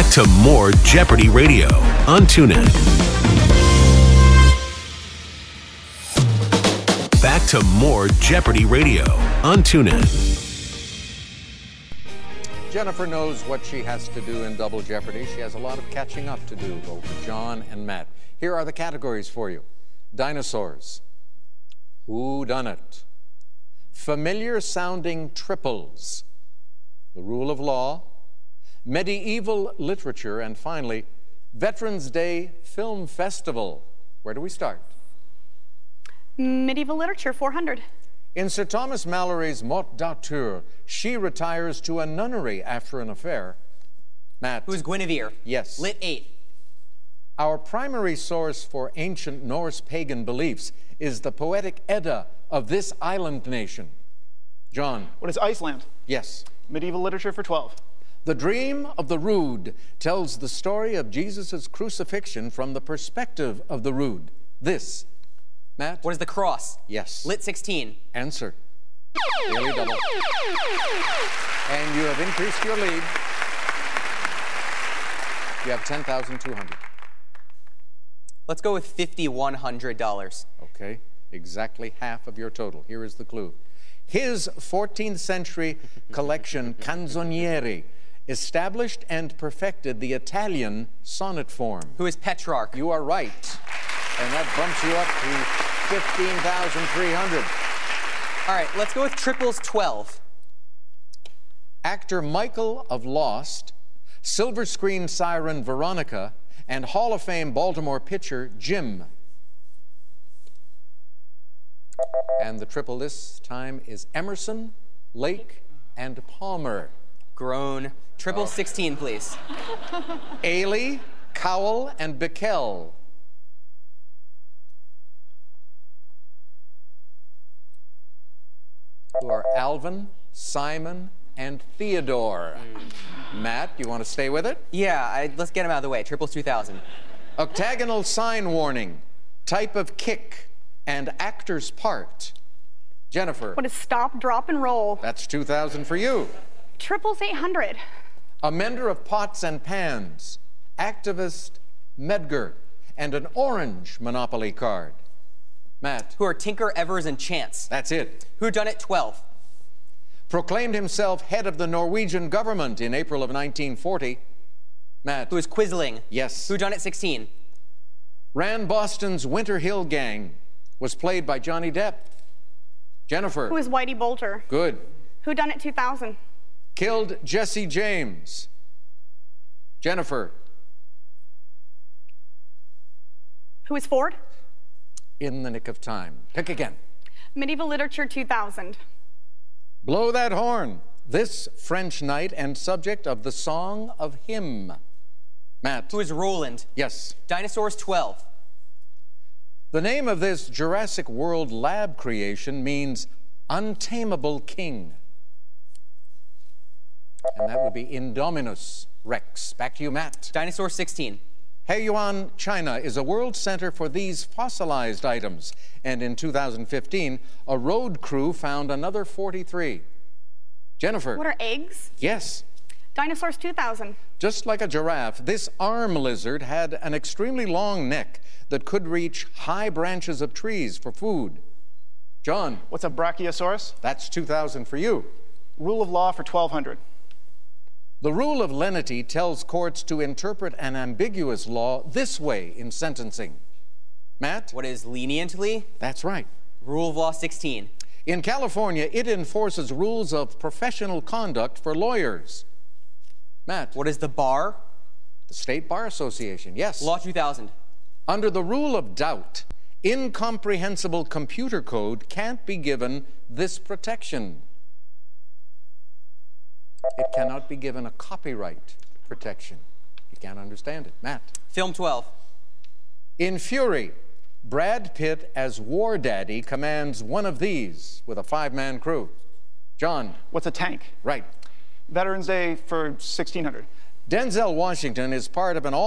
Back to more Jeopardy Radio on TuneIn. Back to more Jeopardy Radio on TuneIn. Jennifer knows what she has to do in Double Jeopardy. She has a lot of catching up to do, both with John and Matt. Here are the categories for you. Dinosaurs. Whodunit. Familiar-sounding triples. The rule of law. Medieval literature. And finally, Veterans Day Film Festival. Where do we start? Medieval literature, 400. In Sir Thomas Malory's Morte d'Arthur, she retires to a nunnery after an affair. Matt. Who's Guinevere? Yes. Lit 8. Our primary source for ancient Norse pagan beliefs is the poetic Edda of this island nation. John. What is Iceland? Yes. Medieval literature for 12. The Dream of the Rood tells the story of Jesus' crucifixion from the perspective of the Rood. This. Matt? What is the Cross? Yes. Lit 16. Answer. Daily double. And you have increased your lead. You have $10,200. Let's go with $5,100. Okay, exactly half of your total. Here is the clue. His 14th century collection, Canzonieri, established and perfected the Italian sonnet form. Who is Petrarch? You are right. And that bumps you up to $15,300. All right, let's go with triples 12. Actor Michael of Lost, silver screen siren Veronica, and Hall of Fame Baltimore pitcher Jim. And the triple this time is Emerson, Lake, and Palmer. Groan. Triple 16, please. Ailey, Cowell, and Bickel. Who are Alvin, Simon, and Theodore. Matt, you want to stay with it? Yeah, let's get him out of the way. Triples 2,000. Octagonal sign warning, type of kick, and actor's part. Jennifer. What is stop, drop, and roll? That's 2,000 for you. Triples 800. A mender of pots and pans, activist Medgar, and an orange Monopoly card. Matt. Who are Tinker, Evers, and Chance? That's it. Who done it 12? Proclaimed himself head of the Norwegian government in April of 1940. Matt. Who is Quisling? Yes. Who done it 16? Ran Boston's Winter Hill Gang. Was played by Johnny Depp. Jennifer. Who is Whitey Bulger? Good. Who done it 2000? Killed Jesse James. Jennifer. Who is Ford? In the nick of time. Pick again. Medieval literature 2000. Blow that horn. This French knight and subject of the Song of Him. Matt. Who is Roland? Yes. Dinosaurs 12. The name of this Jurassic World lab creation means untamable king. And that would be Indominus Rex. Back to you, Matt. Dinosaur 16. Heiyuan, China is a world center for these fossilized items. And in 2015, a road crew found another 43. Jennifer. What are eggs? Yes. Dinosaurs 2000. Just like a giraffe, this arm lizard had an extremely long neck that could reach high branches of trees for food. John. What's a Brachiosaurus? That's 2,000 for you. Rule of law for 1200. The rule of lenity tells courts to interpret an ambiguous law this way in sentencing. Matt? What is leniently? That's right. Rule of law 16. In California, it enforces rules of professional conduct for lawyers. Matt? What is the bar? The State Bar Association, yes. Law 2000. Under the rule of doubt, incomprehensible computer code can't be given this protection. It cannot be given a copyright protection. You can't understand it. Matt? Film 12. In Fury, Brad Pitt as War Daddy commands one of these with a 5-man crew. John? What's a tank? Right. Veterans Day for 1600. Denzel Washington is part of an